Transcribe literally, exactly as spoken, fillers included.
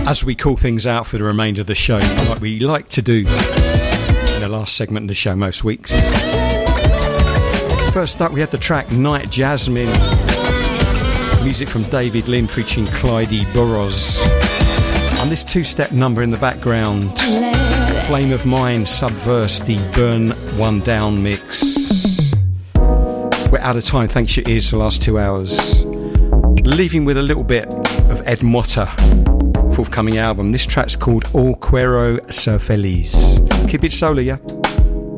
as we call things out for the remainder of the show, like we like to do in the last segment of the show most weeks. First up, we had the track Night Jasmine, music from David Lynn featuring Clyde Burrows, and this two-step number in the background, Flame of Mine Subverse, the Burn One Down mix. We're out of time, thanks to your ears for the last two hours. Leaving with a little bit of Ed Motta, forthcoming album. This track's called All Quiero Ser Feliz. Keep it solar, yeah?